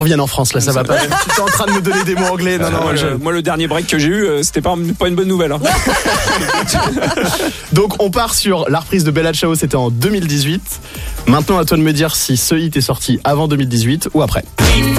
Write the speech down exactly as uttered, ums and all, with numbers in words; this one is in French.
Reviennent en France, là, ça va pas. Tu es en train de me donner des mots anglais. Non, Euh, non, moi, je... le, moi, le dernier break que j'ai eu, euh, c'était pas, pas une bonne nouvelle. Hein. Donc, on part sur la reprise de Bella Ciao, c'était en deux mille dix-huit. Maintenant, à toi de me dire si ce hit est sorti avant deux mille dix-huit ou après.